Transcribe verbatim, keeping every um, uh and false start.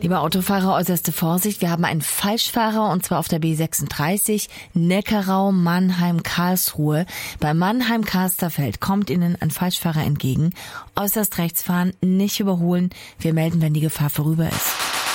Liebe Autofahrer, äußerste Vorsicht. Wir haben einen Falschfahrer und zwar auf der B sechsunddreißig Neckarau Mannheim-Karlsruhe. Bei Mannheim-Kasterfeld kommt Ihnen ein Falschfahrer entgegen. Äußerst rechts fahren, nicht überholen. Wir melden, wenn die Gefahr vorüber ist.